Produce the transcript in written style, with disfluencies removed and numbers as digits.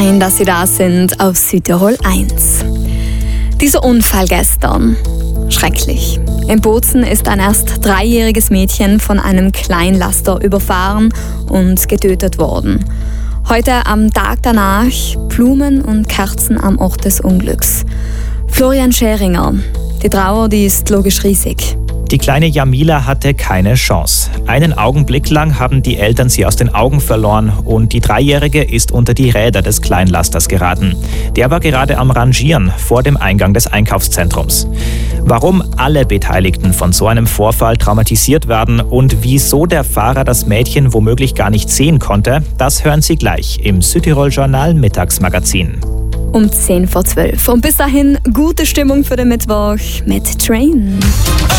Fein, dass Sie da sind auf Südtirol 1. Dieser Unfall gestern. Schrecklich. In Bozen ist ein erst 3-jähriges Mädchen von einem Kleinlaster überfahren und getötet worden. Heute am Tag danach Blumen und Kerzen am Ort des Unglücks. Florian Scheringer. Die Trauer, die ist logisch riesig. Die kleine Jamila hatte keine Chance. Einen Augenblick lang haben die Eltern sie aus den Augen verloren und die 3-Jährige ist unter die Räder des Kleinlasters geraten. Der war gerade am Rangieren vor dem Eingang des Einkaufszentrums. Warum alle Beteiligten von so einem Vorfall traumatisiert werden und wieso der Fahrer das Mädchen womöglich gar nicht sehen konnte, das hören Sie gleich im Südtirol-Journal Mittagsmagazin. Um 10 vor 12. Und bis dahin gute Stimmung für den Mittwoch mit Train.